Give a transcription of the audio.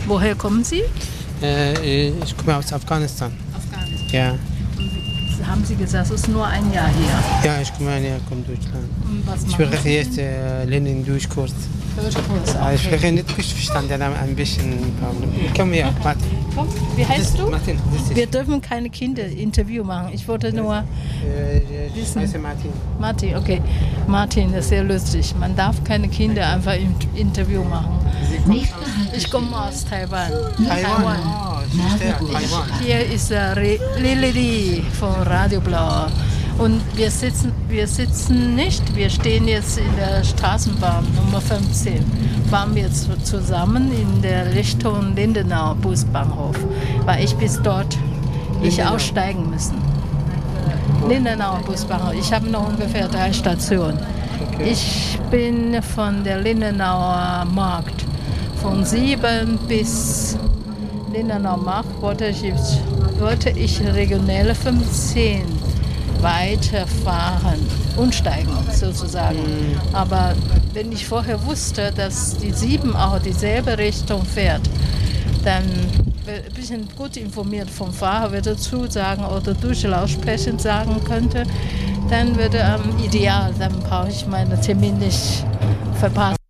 Woher kommen Sie? Ich komme aus Afghanistan. Afghanistan. Ja. Haben Sie gesagt, es ist nur ein Jahr hier. Ja, ich komme von Deutschland. Und was Ich machen spreche Sie jetzt Lenin-Durchkurs. Deutschkurs, Ich okay. spreche nicht gut verstanden, ein bisschen. Komm her, Martin. Komm, wie heißt du? Martin, das ist. Wir dürfen keine Kinder-Interview machen. Ich wollte nur Ich wissen. heiße Martin. Martin, okay. Martin, das ist sehr lustig. Man darf keine Kinder einfach im Interview machen. Ich komme aus Taiwan. Taiwan. Oh, ich verstehe. Taiwan. Hier ist Lili von Radio Blau. Und wir sitzen nicht, wir stehen jetzt in der Straßenbahn Nummer 15. Fahren wir zusammen in der Richtung Lindenau Busbahnhof, weil ich bis dort aussteigen müssen. Lindenau Busbahnhof. Ich habe noch ungefähr 3 Stationen. Okay. Ich bin von der Lindenauer Markt. Von 7 bis Lindenauer Markt wollte ich regionale 15 weiterfahren, umsteigen sozusagen. Aber wenn ich vorher wusste, dass die 7 auch dieselbe Richtung fährt, dann ein bisschen gut informiert vom Fahrer würde zusagen oder durch Lautsprecher sagen könnte, dann würde ideal, dann brauche ich meinen Termin nicht verpassen.